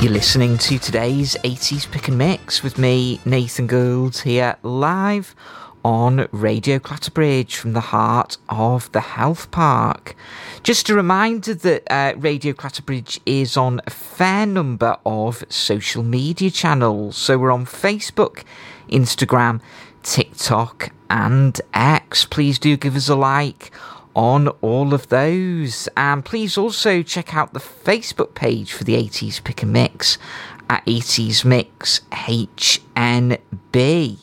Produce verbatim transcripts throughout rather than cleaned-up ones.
You're listening to today's eighties Pick and Mix with me, Nathan Gould, here live on Radio Clatterbridge from the heart of the Health Park. Just a reminder that uh, Radio Clatterbridge is on a fair number of social media channels. So we're on Facebook, Instagram, TikTok and X. Please do give us a like on all of those, and please also check out the Facebook page for the eighties Pick and Mix at eighties Mix H N B.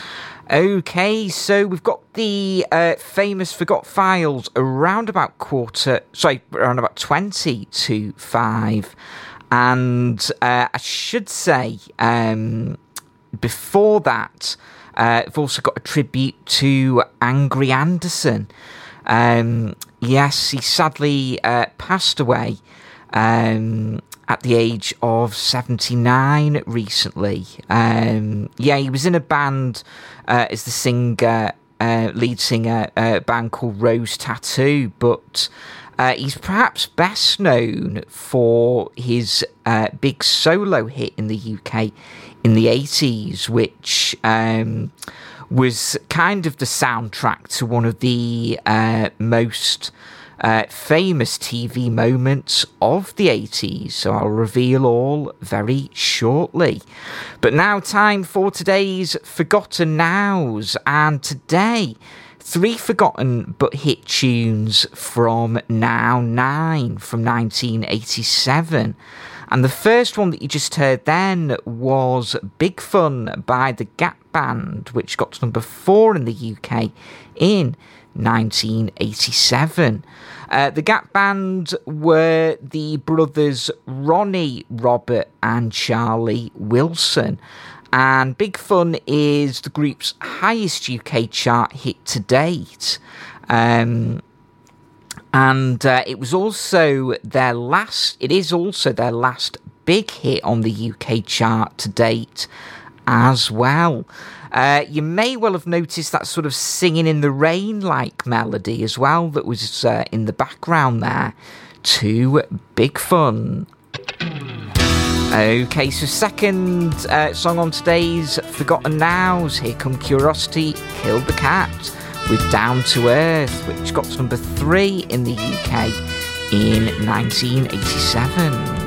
Okay, so we've got the uh, famous Forgot Files around about quarter, sorry, around about twenty to five, and uh, I should say um, before that, uh, I've also got a tribute to Angry Anderson. Um, yes, he sadly uh, passed away um, at the age of seventy-nine recently. Um, yeah, he was in a band uh, as the singer, uh, lead singer, uh, a band called Rose Tattoo, but uh, he's perhaps best known for his uh, big solo hit in the U K in the eighties, which Um, was kind of the soundtrack to one of the uh, most uh, famous T V moments of the eighties. So I'll reveal all very shortly. But now time for today's Forgotten Nows. And today, three forgotten but hit tunes from Now nine from nineteen eighty-seven. And the first one that you just heard then was Big Fun by the Gap Band, which got to number four in the U K in nineteen eighty-seven. Uh, the Gap Band were the brothers Ronnie, Robert and Charlie Wilson. And Big Fun is the group's highest U K chart hit to date. Um... And uh, it was also their last, it is also their last big hit on the U K chart to date as well. Uh, you may well have noticed that sort of Singing in the Rain-like melody as well that was uh, in the background there to Big Fun. Okay, so second uh, song on today's Forgotten Nows. Here come Curiosity, Killed the Cat with Down to Earth, which got to number three in the U K in nineteen eighty-seven.